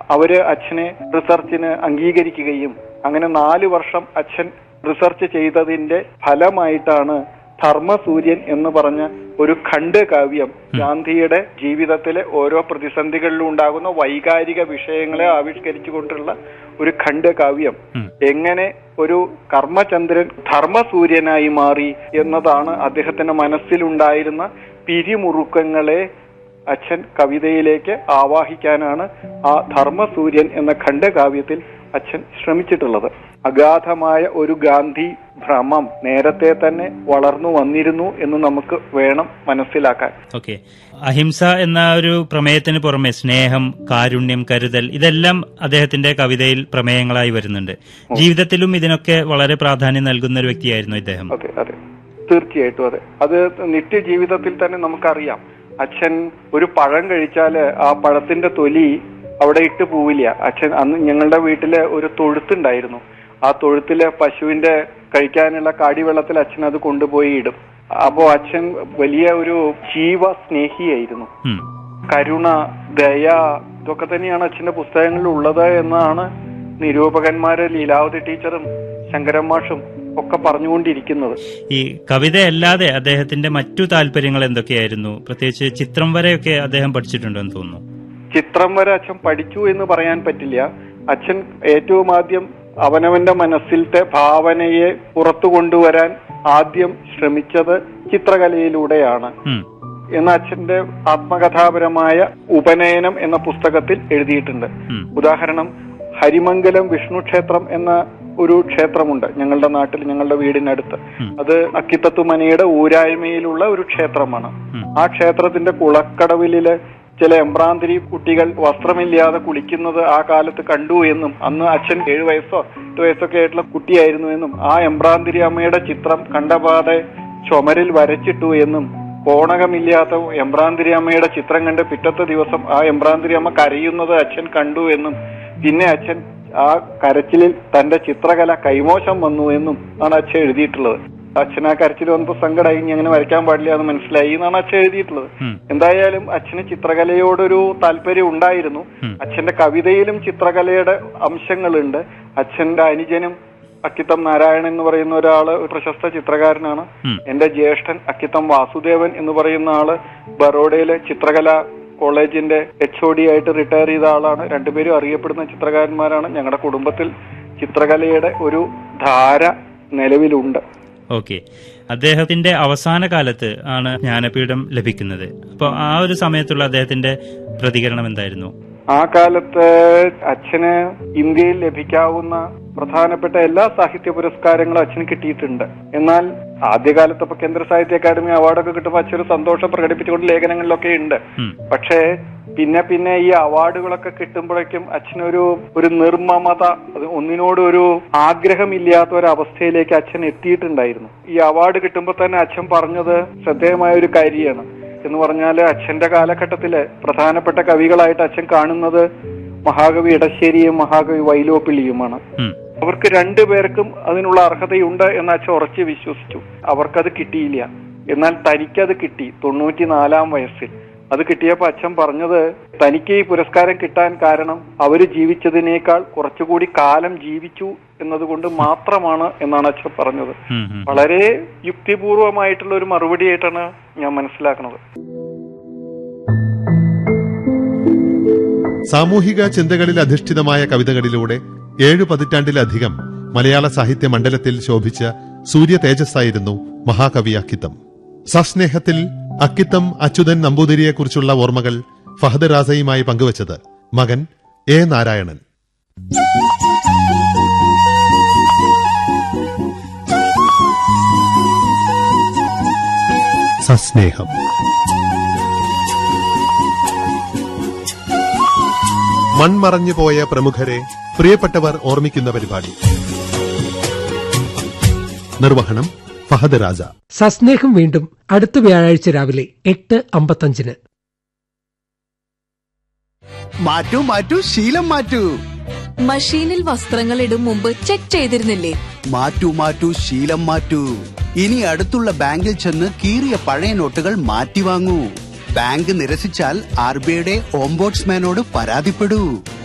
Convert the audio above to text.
അവര് അച്ഛനെ റിസർച്ചിന് അംഗീകരിക്കുകയും അങ്ങനെ 4 വർഷം അച്ഛൻ റിസർച്ച് ചെയ്തതിന്റെ ഫലമായിട്ടാണ് ധർമ്മസൂര്യൻ എന്ന് പറഞ്ഞ ഒരു ഖണ്ഡകാവ്യം ഗാന്ധിയുടെ ജീവിതത്തിലെ ഓരോ പ്രതിസന്ധികളിലും ഉണ്ടാകുന്ന വൈകാരിക വിഷയങ്ങളെ ആവിഷ്കരിച്ചുകൊണ്ടുള്ള ഒരു ഖണ്ഡകാവ്യം എങ്ങനെ ഒരു കർമ്മചന്ദ്രൻ ധർമ്മസൂര്യനായി മാറി എന്നതാണ് അദ്ദേഹത്തിന്റെ മനസ്സിലുണ്ടായിരുന്ന പിരിമുറുക്കങ്ങളെ അച്ഛൻ കവിതയിലേക്ക് ആവാഹിക്കാനാണ് ആ ധർമ്മസൂര്യൻ എന്ന ഖണ്ഡകാവ്യത്തിൽ അച്ഛൻ ശ്രമിച്ചിട്ടുള്ളത്. അഗാധമായ ഒരു ഗാന്ധി ഭ്രമം നേരത്തെ തന്നെ വളർന്നു വന്നിരുന്നു എന്ന് നമുക്ക് വേണം മനസ്സിലാക്കാൻ. ഓക്കെ, അഹിംസ എന്ന ഒരു പ്രമേയത്തിന് പുറമെ സ്നേഹം, കാരുണ്യം, കരുതൽ ഇതെല്ലാം അദ്ദേഹത്തിന്റെ കവിതയിൽ പ്രമേയങ്ങളായി വരുന്നുണ്ട്. ജീവിതത്തിലും ഇതിനൊക്കെ വളരെ പ്രാധാന്യം നൽകുന്ന ഒരു വ്യക്തിയായിരുന്നു ഇദ്ദേഹം. അതെ അതെ, തീർച്ചയായിട്ടും അതെ. അത് നിത്യജീവിതത്തിൽ തന്നെ നമുക്കറിയാം. അച്ഛൻ ഒരു പഴം കഴിച്ചാല് ആ പഴത്തിന്റെ തൊലി അവിടെ ഇട്ട് പോവില്ല. അച്ഛൻ അന്ന് ഞങ്ങളുടെ വീട്ടില് ഒരു തൊഴുത്തുണ്ടായിരുന്നു. ആ തൊഴുത്തിലെ പശുവിന്റെ കഴിക്കാനുള്ള കാടിവെള്ളത്തിൽ അച്ഛൻ അത് കൊണ്ടുപോയി ഇടും. അപ്പോ അച്ഛൻ വലിയ ഒരു ജീവസ്നേഹിയായിരുന്നു. കരുണ, ദയ ഇതൊക്കെ തന്നെയാണ് അച്ഛന്റെ പുസ്തകങ്ങളിൽ ഉള്ളത് എന്നാണ് നിരൂപകന്മാര് ലീലാവതി ടീച്ചറും ശങ്കരൻ മാഷും ഒക്കെ പറഞ്ഞുകൊണ്ടിരിക്കുന്നത്. ഈ കവിതയല്ലാതെ അദ്ദേഹത്തിന്റെ മറ്റു താല്പര്യങ്ങൾ എന്തൊക്കെയായിരുന്നു? പ്രത്യേകിച്ച് ചിത്രം വരെയൊക്കെ അദ്ദേഹം പഠിച്ചിട്ടുണ്ടെന്ന് തോന്നുന്നു. ചിത്രം വരെ അച്ഛൻ പഠിച്ചു എന്ന് പറയാൻ പറ്റില്ല. അച്ഛൻ ഏറ്റവും ആദ്യം അവനവന്റെ മനസ്സിലത്തെ ഭാവനയെ പുറത്തു കൊണ്ടുവരാൻ ആദ്യം ശ്രമിച്ചത് ചിത്രകലയിലൂടെയാണ് എന്ന് അച്ഛന്റെ ആത്മകഥാപരമായ ഉപനയനം എന്ന പുസ്തകത്തിൽ എഴുതിയിട്ടുണ്ട്. ഉദാഹരണം, ഹരിമംഗലം വിഷ്ണു ക്ഷേത്രം എന്ന ഒരു ക്ഷേത്രമുണ്ട് ഞങ്ങളുടെ നാട്ടിൽ, ഞങ്ങളുടെ വീടിനടുത്ത്. അത് അക്കിത്തത്തുമനയുടെ ഊരായ്മയിലുള്ള ഒരു ക്ഷേത്രമാണ്. ആ ക്ഷേത്രത്തിന്റെ കുളക്കടവിലെ ചില എംബ്രാന്തിരി കുട്ടികൾ വസ്ത്രമില്ലാതെ കുളിക്കുന്നത് ആ കാലത്ത് കണ്ടു എന്നും അന്ന് അച്ഛൻ 7 വയസ്സോ 8 വയസ്സൊക്കെ ആയിട്ടുള്ള കുട്ടിയായിരുന്നു എന്നും ആ എംബ്രാന്തിരി അമ്മയുടെ ചിത്രം കണ്ടപാടെ ചുമരിൽ വരച്ചിട്ടു എന്നും കോണകമില്ലാത്ത എംബ്രാന്തിരി അമ്മയുടെ ചിത്രം കണ്ട് പിറ്റത്തെ ദിവസം ആ എംബ്രാന്തിരി അമ്മ കരയുന്നത് അച്ഛൻ കണ്ടു എന്നും പിന്നെ അച്ഛൻ ആ കരച്ചിലിൽ തന്റെ ചിത്രകല കൈമോശം വന്നു എന്നും ആണ് അച്ഛൻ എഴുതിയിട്ടുള്ളത്. അച്ഛൻ ആ കരച്ചിൽ വന്നപ്പോ സങ്കടമായി, ഇനി അങ്ങനെ വരയ്ക്കാൻ പാടില്ല എന്ന് മനസ്സിലായി എന്നാണ് അച്ഛൻ എഴുതിയിട്ടുള്ളത്. എന്തായാലും അച്ഛന് ചിത്രകലയോടൊരു താല്പര്യം ഉണ്ടായിരുന്നു. അച്ഛന്റെ കവിതയിലും ചിത്രകലയുടെ അംശങ്ങളുണ്ട്. അച്ഛന്റെ അനുജനും അക്കിത്തം നാരായണൻ എന്ന് പറയുന്ന ഒരാള് പ്രശസ്ത ചിത്രകാരനാണ്. എന്റെ ജ്യേഷ്ഠൻ അക്കിത്തം വാസുദേവൻ എന്ന് പറയുന്ന ആള് ബറോഡയിലെ ചിത്രകല കോളേജിന്റെ HOD ആയിട്ട് റിട്ടയർ ചെയ്ത ആളാണ്. രണ്ടുപേരും അറിയപ്പെടുന്ന ചിത്രകാരന്മാരാണ്. ഞങ്ങളുടെ കുടുംബത്തിൽ ചിത്രകലയുടെ ഒരു ധാര നിലവിലുണ്ട്. ഓക്കെ, അദ്ദേഹത്തിന്റെ അവസാന കാലത്ത് ആണ് ജ്ഞാനപീഠം ലഭിക്കുന്നത്. അപ്പോൾ ആ ഒരു സമയത്തുള്ള അദ്ദേഹത്തിന്റെ പ്രതികരണം എന്തായിരുന്നു? ആ കാലത്ത് അച്ഛന് ഇന്ത്യയിൽ ലഭിക്കാവുന്ന പ്രധാനപ്പെട്ട എല്ലാ സാഹിത്യ പുരസ്കാരങ്ങളും അച്ഛന് കിട്ടിയിട്ടുണ്ട്. എന്നാൽ ആദ്യകാലത്ത് ഇപ്പൊ കേന്ദ്ര സാഹിത്യ അക്കാദമി അവാർഡൊക്കെ കിട്ടുമ്പോൾ അച്ഛനൊരു സന്തോഷം പ്രകടിപ്പിച്ചുകൊണ്ട് ലേഖനങ്ങളിലൊക്കെ ഉണ്ട്. പക്ഷേ പിന്നെ ഈ അവാർഡുകളൊക്കെ കിട്ടുമ്പോഴേക്കും അച്ഛനൊരു നിർമ്മമത, ഒന്നിനോട് ഒരു ആഗ്രഹമില്ലാത്ത ഒരവസ്ഥയിലേക്ക് അച്ഛൻ എത്തിയിട്ടുണ്ടായിരുന്നു. ഈ അവാർഡ് കിട്ടുമ്പോൾ തന്നെ അച്ഛൻ പറഞ്ഞത് ശ്രദ്ധേയമായ ഒരു കാര്യമാണ്. എന്ന് പറഞ്ഞാല് അച്ഛന്റെ കാലഘട്ടത്തില് പ്രധാനപ്പെട്ട കവികളായിട്ട് അച്ഛൻ കാണുന്നത് മഹാകവി ഇടശ്ശേരിയും മഹാകവി വൈലോപ്പിള്ളിയുമാണ്. അവർക്ക് രണ്ടുപേർക്കും അതിനുള്ള അർഹതയുണ്ട് എന്ന് അച്ഛൻ ഉറച്ചു വിശ്വസിച്ചു. അവർക്കത് കിട്ടിയില്ല. എന്നാൽ തനിക്കത് കിട്ടി 94-ാം വയസ്സിൽ. അത് കിട്ടിയപ്പോ അച്ഛൻ പറഞ്ഞത് തനിക്ക് ഈ പുരസ്കാരം കിട്ടാൻ കാരണം അവര് ജീവിച്ചതിനേക്കാൾ കുറച്ചുകൂടി കാലം ജീവിച്ചു എന്നതുകൊണ്ട് മാത്രമാണ് എന്നാണ് അച്ഛൻ പറഞ്ഞത്. വളരെ യുക്തിപൂർവമായിട്ടുള്ള ഒരു മറുപടിയായിട്ടാണ് ഞാൻ മനസ്സിലാക്കുന്നത്. സാമൂഹിക ചിന്തകളിൽ അധിഷ്ഠിതമായ കവിതകളിലൂടെ 7 പതിറ്റാണ്ടിലധികം മലയാള സാഹിത്യ മണ്ഡലത്തിൽ ശോഭിച്ച സൂര്യ തേജസ്സായിരുന്നു മഹാകവി അക്കിത്തം. സസ്നേഹത്തിൽ അക്കിത്തം അച്യുതൻ നമ്പൂതിരിയെക്കുറിച്ചുള്ള ഓർമ്മകൾ ഫഹദ് റാസയുമായി പങ്കുവച്ചത് മകൻ എ നാരായണൻ. സസ്നേഹം മൺമറഞ്ഞുപോയ പ്രമുഖരെ പ്രിയപ്പെട്ടവർ ഓർമ്മിക്കുന്ന പരിപാടി. നിർവഹണം ഫഹദ് റാസ. സസ്നേഹം വീണ്ടും അടുത്ത വ്യാഴാഴ്ച രാവിലെ 8:55. മാറ്റൂ ശീലം മാറ്റൂ. മഷീനിൽ വസ്ത്രങ്ങൾ ഇടും മുമ്പ് ചെക്ക് ചെയ്തിരുന്നില്ലേ? മാറ്റൂ ശീലം മാറ്റൂ. ഇനി അടുത്തുള്ള ബാങ്കിൽ ചെന്ന് കീറിയ പഴയ നോട്ടുകൾ മാറ്റി വാങ്ങൂ. ബാങ്ക് നിരസിച്ചാൽ RBIയുടെ ഓംബോഡ്സ്മാനോട് പരാതിപ്പെടൂ.